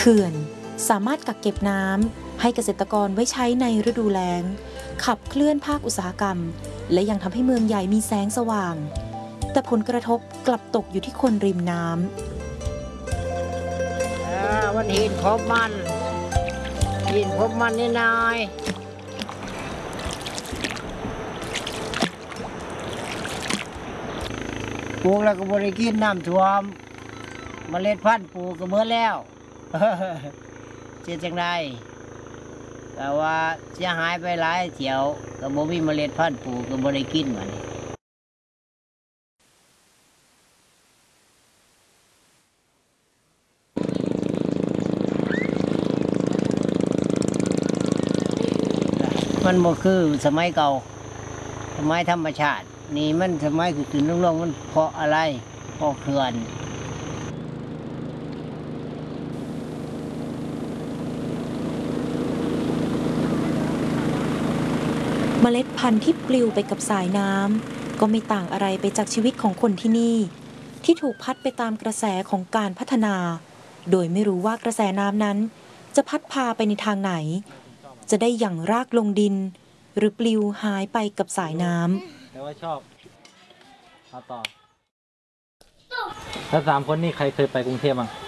ขื่อนสามารถกักเก็บน้ำให้เกษตรกรไว้ใช้ในฤดูแล้งขับเคลื่อนภาคอุตสาหกรรมและยังทำให้เมืองใหญ่มีแสงสว่างแต่ผลกระทบกลับตกอยู่ที่คนริมน้ำวันหินพบมันนี่นายปลูกแล้วก็บริกินน้ำท่วมเมล็ดพันธุ์ปลูกก็เมื่อแล้ว เจ๊จังไดแต่ว่าเสียหายไปหลายเที่ยวก็บ่มีเมล็ดพันธุ์ปลูกก็บ่ได้กินมันมันบ่คือสมัยเก่าสมัยธรรมชาตินี่มันสมัยขึ้นๆลงๆมันเพราะอะไรเพราะเขื่อนเมล็ดพันธุ์ที่ปลิวไปกับสายน้ำก็ไม่ต่างอะไรไปจากชีวิตของคนที่นี่ที่ถูกพัดไปตามกระแสของการพัฒนาโดยไม่รู้ว่ากระแสน้ำนั้นจะพัดพาไปในทางไหนจะได้หยั่งรากลงดินหรือปลิวหายไปกับสายน้ำแต่ว่าชอบเอาต่อแล้ว3 คนนี่ใครเคยไปกรุงเทพบ้าง